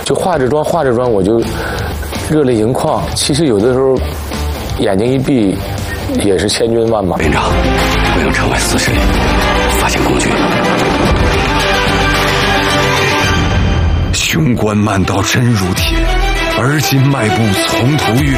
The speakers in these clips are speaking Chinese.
就化着妆我就热泪盈眶。其实有的时候眼睛一闭也是千军万马。 连长，我营城外40里发现共军。雄关漫道真如铁，而今迈步从头越。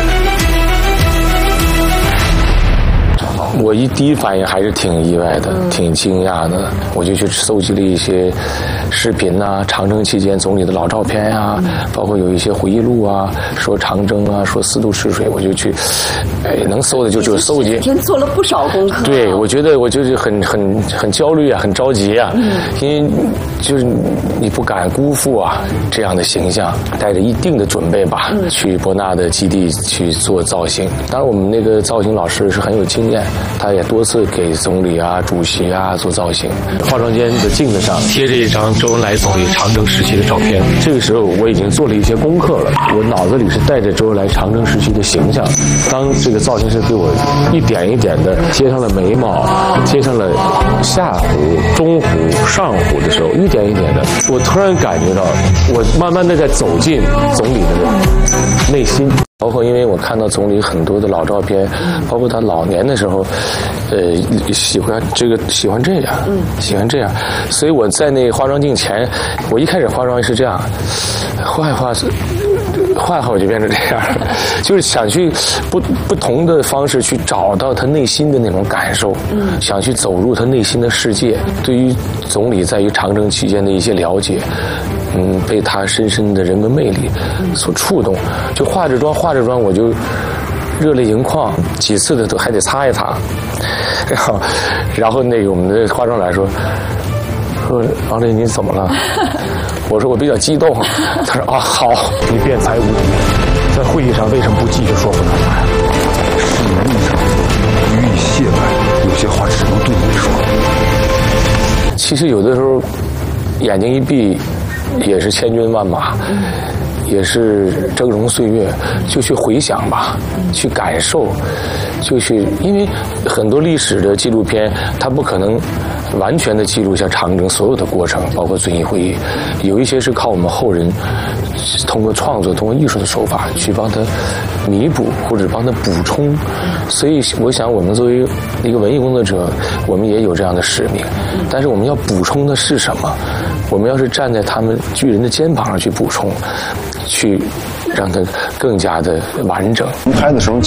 我第一反应还是挺意外的，挺惊讶的。我就去搜集了一些视频啊，长征期间总理的老照片啊，包括有一些回忆录啊，说长征啊，说4渡赤水，我就去，能搜的就搜集。 天做了不少功课。 对，我觉得我就是很焦虑啊，很着急啊，因为就是你不敢辜负啊这样的形象，带着一定的准备吧，去博纳的基地去做造型。当然，我们那个造型老师是很有经验。他也多次给总理啊、主席啊做造型。化妆间的镜子上贴着一张周恩来总理长征时期的照片。这个时候我已经做了一些功课了，我脑子里是带着周恩来长征时期的形象。当这个造型师给我一点一点的接上了眉毛，接上了下颌、中颌、上颌的时候，一点一点的，我突然感觉到，我慢慢的在走进总理的内心。包括因为我看到总理很多的老照片，包括他老年的时候，喜欢这样，所以我在那化妆镜前，我一开始化妆是这样，画我就变成这样，就是想去不同的方式去找到他内心的那种感受，想去走入他内心的世界。对于总理在于长征期间的一些了解，被他深深的人格魅力所触动，就化着妆我就热泪盈眶，几次的都还得擦一擦，然后那个我们的化妆来说王震你怎么了？我说我比较激动。他说啊好， 你辩才无敌，在会议上为什么不继续说服他？ 是名义上予以谢拜，有些话只能对你说。 其实有的时候眼睛一闭也是千军万马，也是峥嵘岁月，就去回想吧，去感受，就去，因为很多历史的纪录片，它不可能完全的记录下长征所有的过程，包括遵义会议，有一些是靠我们后人通过创作、通过艺术的手法去帮他弥补或者帮他补充。所以我想，我们作为一个文艺工作者，我们也有这样的使命，但是我们要补充的是什么？我们要是站在他们巨人的肩膀上去补充，去让它更加的完整。 拍的时候